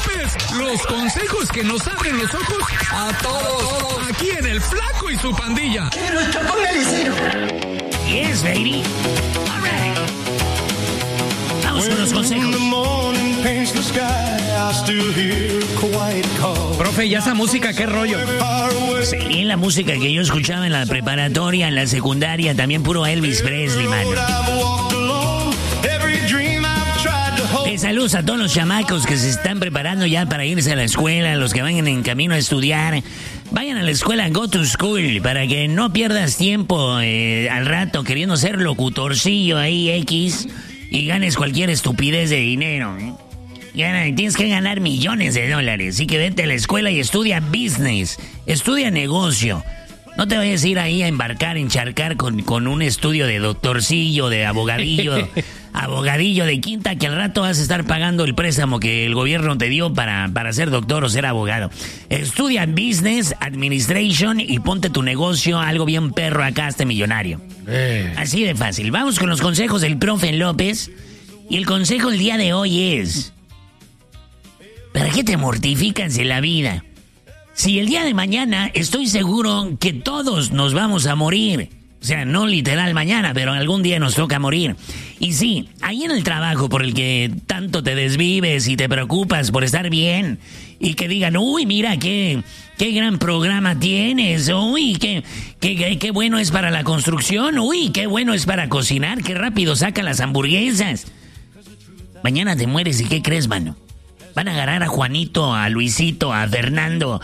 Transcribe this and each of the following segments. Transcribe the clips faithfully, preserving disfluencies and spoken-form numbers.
López. Los consejos que nos abren los ojos a todos. Aquí en El Flaco y su pandilla. Pero esto póngale cero. Yes, baby. All right. Vamos con los consejos. Profe, ¿y esa música qué rollo? Sí, la música que yo escuchaba en la preparatoria, en la secundaria, también puro Elvis Presley, mano. Eh, saludos a todos los chamacos que se están preparando ya para irse a la escuela, los que vayan en camino a estudiar. Vayan a la escuela, go to school, para que no pierdas tiempo eh, al rato queriendo ser locutorcillo ahí X y ganes cualquier estupidez de dinero. ¿eh? Ya, tienes que ganar millones de dólares, así que vete a la escuela y estudia business, estudia negocio. No te vayas a ir ahí a embarcar, encharcar con, con un estudio de doctorcillo, de abogadillo, abogadillo de quinta, que al rato vas a estar pagando el préstamo que el gobierno te dio para, para ser doctor o ser abogado. Estudia business, administration y ponte tu negocio, algo bien perro acá, este millonario. Eh. Así de fácil. Vamos con los consejos del profe López. Y el consejo del día de hoy es: ¿para qué te mortificas en la vida? Si el día de mañana estoy seguro que todos nos vamos a morir. O sea, no literal mañana, pero algún día nos toca morir. Y sí, ahí en el trabajo por el que tanto te desvives y te preocupas por estar bien, y que digan, uy, mira, qué, qué gran programa tienes, uy, qué, qué, qué, qué bueno es para la construcción, uy, qué bueno es para cocinar, qué rápido sacan las hamburguesas. Mañana te mueres y ¿qué crees, mano? Van a agarrar a Juanito, a Luisito, a Fernando,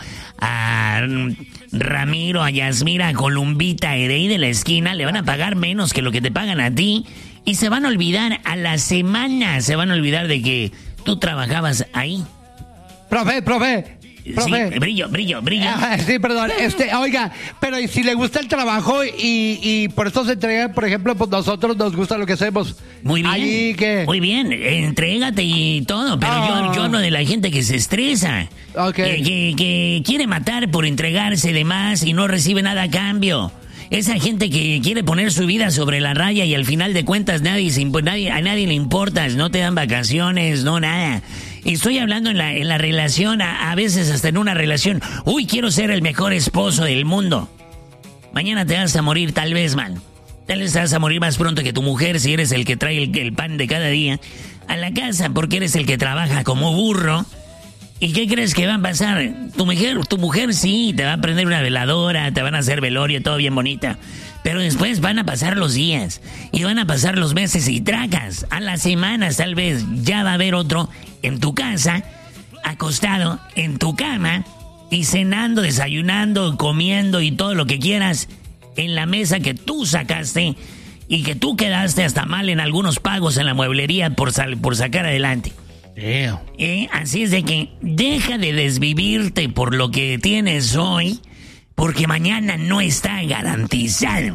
a Ramiro, a Yasmira, a Columbita, y de ahí de la esquina le van a pagar menos que lo que te pagan a ti y se van a olvidar a la semana, se van a olvidar de que tú trabajabas ahí. Profe, profe. Profe. Sí, brillo, brillo, brillo. Ah, sí, perdón. Este, oiga, pero ¿y si le gusta el trabajo y, y por eso se entrega, por ejemplo, pues nosotros nos gusta lo que hacemos? Muy bien. Ahí, ¿qué? Muy bien, entrégate y todo, pero oh. yo, yo hablo de la gente que se estresa. Okay. Que, que, que quiere matar por entregarse de más y no recibe nada a cambio. Esa gente que quiere poner su vida sobre la raya y al final de cuentas nadie, nadie a nadie le importas, no te dan vacaciones, no nada. Estoy hablando en la, en la relación, a, a veces hasta en una relación. Uy, quiero ser el mejor esposo del mundo. Mañana te vas a morir, tal vez, man. Tal vez te vas a morir más pronto que tu mujer si eres el que trae el, el pan de cada día a la casa, porque eres el que trabaja como burro. ¿Y qué crees que va a pasar? Tu mujer, tu mujer sí, te va a prender una veladora, te van a hacer velorio, todo bien bonita. Pero después van a pasar los días y van a pasar los meses y tracas. A las semanas tal vez ya va a haber otro en tu casa, acostado en tu cama y cenando, desayunando, comiendo y todo lo que quieras en la mesa que tú sacaste y que tú quedaste hasta mal en algunos pagos en la mueblería por, sal, por sacar adelante. ¿Eh? Así es de que deja de desvivirte por lo que tienes hoy, porque mañana no está garantizado.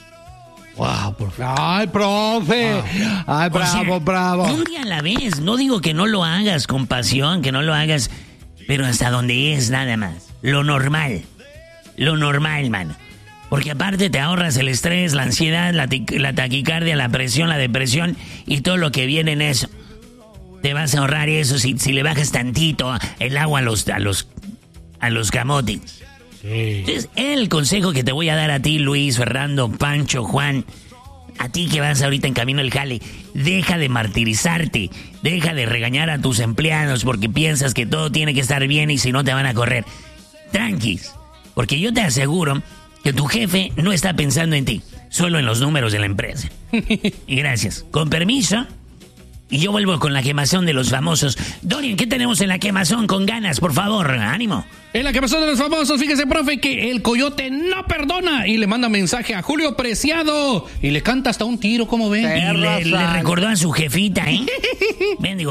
Wow, por favor. Ay, profe. Wow. Ay, bravo, o sea, bravo. Un día a la vez. No digo que no lo hagas con pasión, que no lo hagas, pero hasta donde es nada más. Lo normal. Lo normal, mano. Porque aparte te ahorras el estrés, la ansiedad, la, la taquicardia, la presión, la depresión y todo lo que viene en eso. Te vas a ahorrar eso si, si le bajas tantito el agua a los, a los, a los camotes. Sí. Entonces, el consejo que te voy a dar a ti, Luis, Fernando, Pancho, Juan, a ti que vas ahorita en camino al jale, deja de martirizarte, deja de regañar a tus empleados porque piensas que todo tiene que estar bien y si no te van a correr. Tranquis, porque yo te aseguro que tu jefe no está pensando en ti, solo en los números de la empresa. Y gracias. Con permiso. Y yo vuelvo con la quemazón de los famosos. Dorian, ¿qué tenemos en la quemazón? Con ganas, por favor, ánimo. En la quemazón de los famosos, fíjese, profe, que el coyote no perdona. Y le manda mensaje a Julio Preciado. Y le canta hasta un tiro, ¿cómo ven? Y le, le recordó a su jefita, ¿eh? Ven, digo,